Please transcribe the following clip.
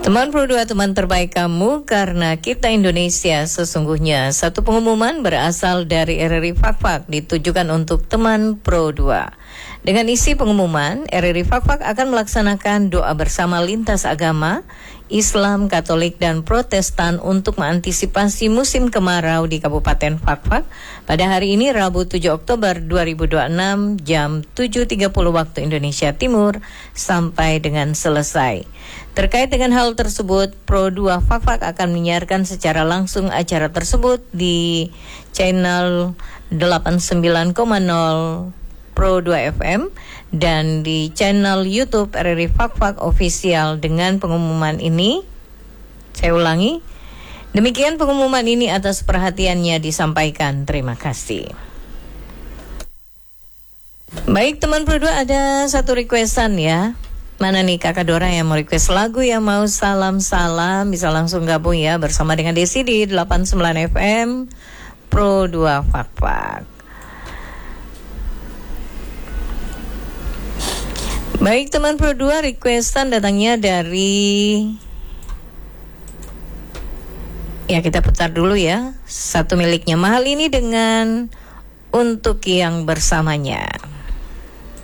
Teman Pro 2, teman terbaik kamu, karena kita Indonesia sesungguhnya. Satu pengumuman berasal dari RRI Fakfak ditujukan untuk teman Pro 2. Dengan isi pengumuman, RRI Fakfak akan melaksanakan doa bersama lintas agama, Islam, Katolik, dan Protestan untuk mengantisipasi musim kemarau di Kabupaten Fakfak pada hari ini Rabu 7 Oktober 2026 jam 7.30 waktu Indonesia Timur sampai dengan selesai. Terkait dengan hal tersebut, Pro 2 Fakfak akan menyiarkan secara langsung acara tersebut di channel 89,0 Pro 2 FM dan di channel YouTube RRI Fakfak Official. Dengan pengumuman ini, saya ulangi, demikian pengumuman ini atas perhatiannya disampaikan. Terima kasih. Baik teman Pro 2, ada satu requestan ya. Mana nih Kakak Dora yang mau request lagu, yang mau salam-salam bisa langsung gabung ya bersama dengan Desi di 89 FM Pro 2 Fakfak. Baik teman Pro 2, requestan datangnya dari, ya kita putar dulu ya, satu miliknya Mahal ini dengan Untuk Yang Bersamanya.